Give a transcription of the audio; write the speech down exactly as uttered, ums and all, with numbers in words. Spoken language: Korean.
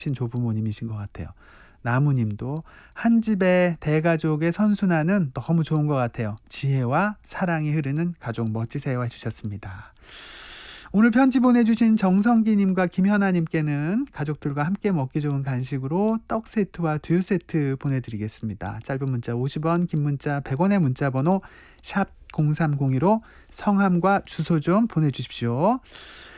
조부모님이신 것 같아요. 나무님도 한 집의 대가족의 선순환은 너무 좋은 것 같아요. 지혜와 사랑이 흐르는 가족 멋지세요 해주셨습니다. 오늘 편지 보내주신 정성기님과 김현아님께는 가족들과 함께 먹기 좋은 간식으로 떡 세트와 두유 세트 보내드리겠습니다. 짧은 문자 오십 원, 긴 문자 백 원의 문자 번호 샵 공삼공이로 성함과 주소 좀 보내주십시오.